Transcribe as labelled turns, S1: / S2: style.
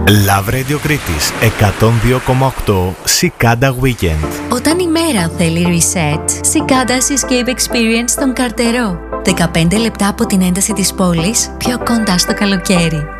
S1: Love Radio Κρήτης 102,8 Cicada Weekend.
S2: Όταν η μέρα θέλει reset, Cicada Escape Experience στον Καρτερό. 15 λεπτά από την ένταση της πόλης, πιο κοντά στο καλοκαίρι.